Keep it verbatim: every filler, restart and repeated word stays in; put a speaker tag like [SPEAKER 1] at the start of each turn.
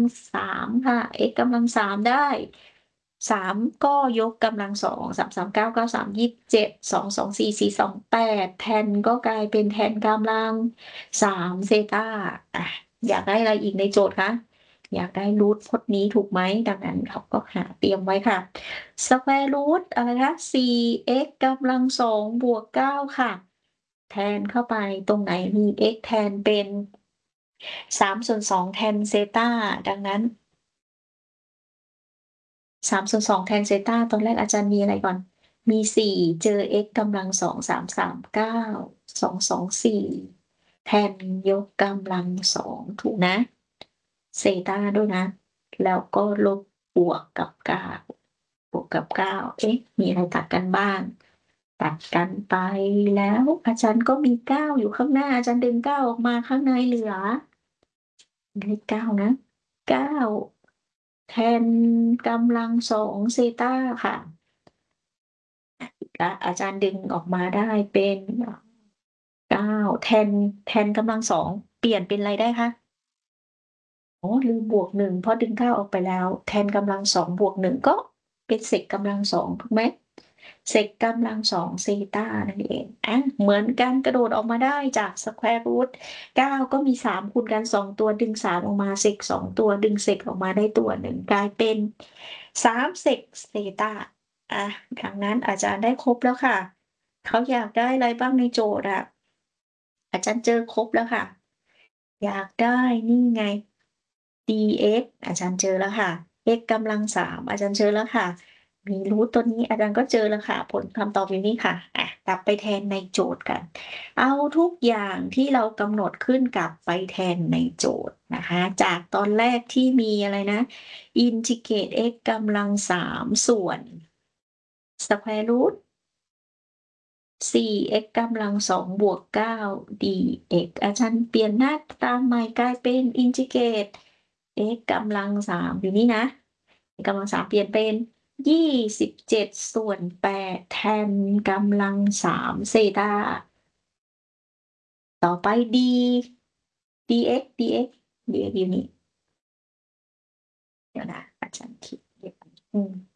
[SPEAKER 1] สามค่ะ x กำลังสามได้ สาม ก็ยกกำลัง สอง สาม สาม เก้า เก้า สาม ยี่สิบเจ็ด สอง สอง สี่ สี่ สอง แปด แทนก็กลายเป็นแทนกำลัง สาม เซตา อะ อยากได้อะไรอีกในโจทย์คะ? อยากได้ root พจน์นี้ถูกไหม? ดังนั้นเราก็หาเตรียมไว้ค่ะ square root อะไรคะ สี่ x กำลัง สอง บวก เก้า ค่ะ แทนเข้าไปตรงไหนมี x แทนเป็น สาม ส่วน สอง แทนเซตา ดังนั้น สาม ส่วน สอง แทนเซตา ตอนแรกอาจารย์มีอะไรก่อน มี สี่ เจอ x กำลัง สอง สาม สาม เก้า สอง สอง สี่ แทนยกกำลัง สอง ถูกนะ เซตาด้วยนะ แล้วก็ลบบวกกับ เก้า บวกกับ เก้า เอ๊ะ มีอะไรตัดกันบ้าง ตัดกันไปแล้วอาจารย์ก็มี เก้า อยู่ข้างหน้า อาจารย์ดึง เก้า ออกมาข้างในเหลือ เลข เก้า นะ เก้า แทนกำลัง สอง เซตาค่ะ และอาจารย์ดึงออกมาได้เป็น เก้า แทน แทนกำลัง สอง เปลี่ยนเป็นอะไรได้คะ? อ๋อ ลืมบวก หนึ่ง เพราะดึง เก้า ออกไปแล้ว แทนกำลัง สอง บวก หนึ่ง ก็เป็น เซก กำลัง สอง ถูกไหม เซก กำลัง สอง เซตา นั่นเอง อา เหมือนกันกระโดดออกมาได้จาก square root เก้า ก็มี สาม คูณกัน สอง ตัว ดึง สาม ออกมา เซก สอง ตัว ดึงเซกออกมาได้ตัวหนึ่ง กลายเป็น สาม เซกเซตา อา ดังนั้นอาจารย์ได้ครบแล้วค่ะ เขาอยากได้อะไรบ้างในโจทย์อะ? อาจารย์เจอครบแล้วค่ะ อยากได้นี่ไง dx อาจารย์เจอแล้วค่ะ x กำลัง สาม อาจารย์เจอแล้วค่ะ มี root ตัวนี้อาจารย์ก็เจอแล้วค่ะ ผลคำตอบอยู่นี่ค่ะ อะ กลับไปแทนในโจทย์กัน เอาทุกอย่างที่เรากำหนดขึ้นกลับไปแทนในโจทย์นะคะ จากตอนแรกที่มีอะไรนะ อินทิเกรต x กำลัง สาม ส่วน square root สี่ x กำลัง สอง บวก เก้า dx อาจารย์เปลี่ยนหน้าตาใหม่กลายเป็นอินทิเกรต x กำลัง สาม อยู่นี่นะ x กำลัง สาม เปลี่ยนเป็น ยี่สิบเจ็ด ส่วน แปด แทนกำลัง สาม เซตา ต่อไป d dx dx dx อยู่นี่ เดี๋ยวนะ อาจารย์คิด อืม